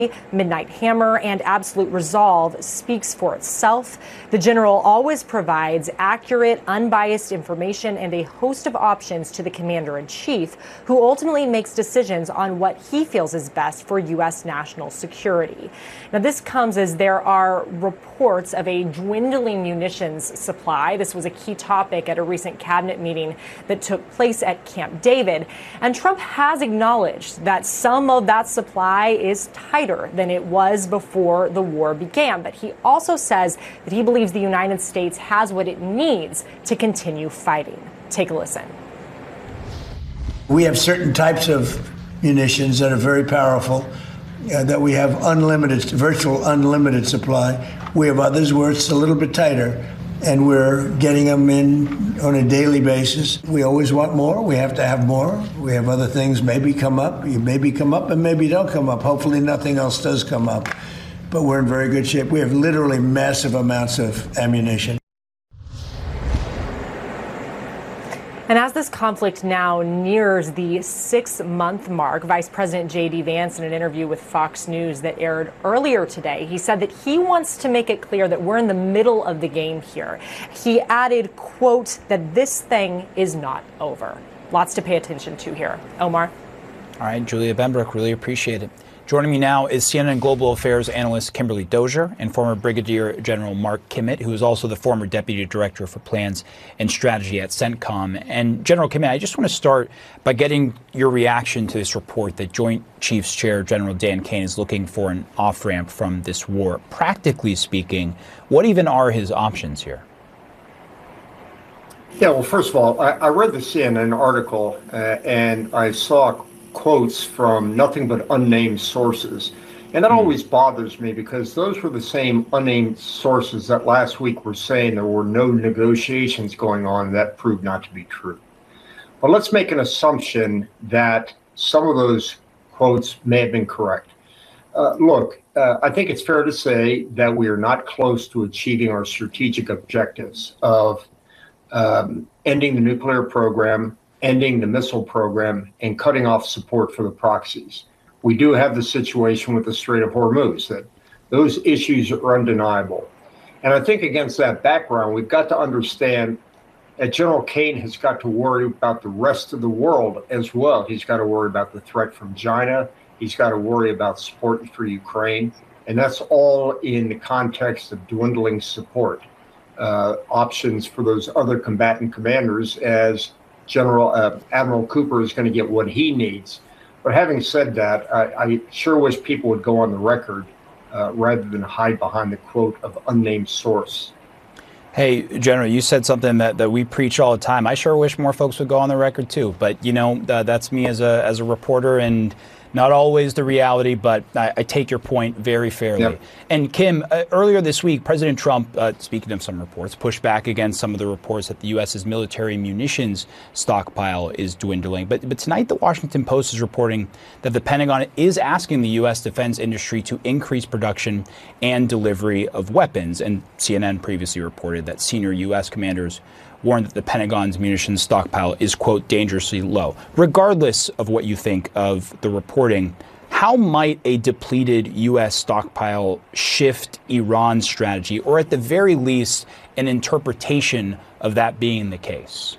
Midnight Hammer and Absolute Resolve speaks for itself. The general always provides accurate, unbiased information and a host of options to the commander-in-chief, who ultimately makes decisions on what he feels is best for U.S. national security. Now, this comes as there are reports of a dwindling munitions supply. This was a key topic at a recent cabinet meeting that took place at Camp David. And Trump has acknowledged that some of that supply is tighter than it was before the war began. But he also says that he believes the United States has what it needs to continue fighting. Take a listen. We have certain types of munitions that are very powerful, that we have virtual unlimited supply. We have others where it's a little bit tighter, and we're getting them in on a daily basis. We always want more. We have to have more. We have other things maybe come up. You maybe come up and maybe don't come up. Hopefully nothing else does come up. But we're in very good shape. We have literally massive amounts of ammunition. And as this conflict now nears the 6-month mark, Vice President J.D. Vance, in an interview with Fox News that aired earlier today, he said that he wants to make it clear that we're in the middle of the game here. He added, quote, that this thing is not over. Lots to pay attention to here. Omar. All right, Julia Benbrook, really appreciate it. Joining me now is CNN Global Affairs analyst Kimberly Dozier and former Brigadier General Mark Kimmitt, who is also the former Deputy Director for Plans and Strategy at CENTCOM. And General Kimmitt, I just want to start by getting your reaction to this report that Joint Chiefs Chair General Dan Kane is looking for an off-ramp from this war. Practically speaking, what even are his options here? Yeah, well, first of all, I read the CNN article and I saw quotes from nothing but unnamed sources. And that always bothers me because those were the same unnamed sources that last week were saying there were no negotiations going on. That proved not to be true. But let's make an assumption that some of those quotes may have been correct. Look, I think it's fair to say that we are not close to achieving our strategic objectives of ending the nuclear program, ending the missile program, and cutting off support for the proxies. We do have the situation with the Strait of Hormuz, that those issues are undeniable. And I think against that background, we've got to understand that General Kane has got to worry about the rest of the world as well. He's got to worry about the threat from China. He's got to worry about support for Ukraine. And that's all in the context of dwindling support options for those other combatant commanders, as Admiral Cooper is going to get what he needs. But having said that, I sure wish people would go on the record rather than hide behind the quote of unnamed source. Hey, General, you said something that we preach all the time. I sure wish more folks would go on the record, too. But, you know, that's me as a reporter, and not always the reality, but I take your point very fairly. Yep. And Kim, earlier this week, President Trump, speaking of some reports, pushed back against some of the reports that the U.S.'s military munitions stockpile is dwindling. But tonight, the Washington Post is reporting that the Pentagon is asking the U.S. defense industry to increase production and delivery of weapons. And CNN previously reported that senior U.S. commanders warned that the Pentagon's munitions stockpile is, quote, dangerously low. Regardless of what you think of the reporting, how might a depleted U.S. stockpile shift Iran's strategy, or at the very least, an interpretation of that being the case?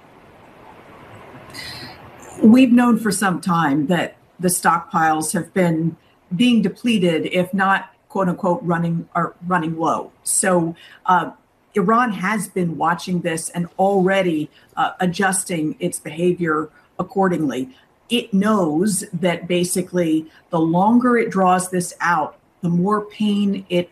We've known for some time that the stockpiles have been being depleted, if not, quote unquote, running low. So, Iran has been watching this and already adjusting its behavior accordingly. It knows that basically the longer it draws this out, the more pain it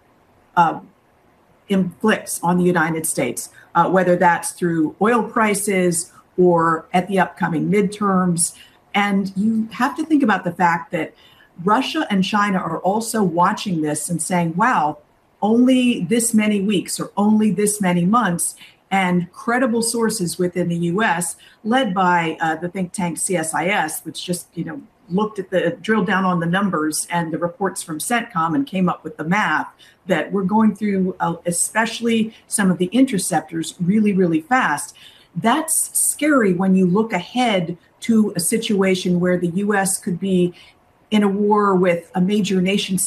inflicts on the United States, whether that's through oil prices or at the upcoming midterms. And you have to think about the fact that Russia and China are also watching this and saying, wow, only this many weeks or only this many months, and credible sources within the U.S., led by the think tank CSIS, which just, looked at drilled down on the numbers and the reports from CENTCOM and came up with the math that we're going through, especially some of the interceptors, really, really fast. That's scary when you look ahead to a situation where the U.S. could be in a war with a major nation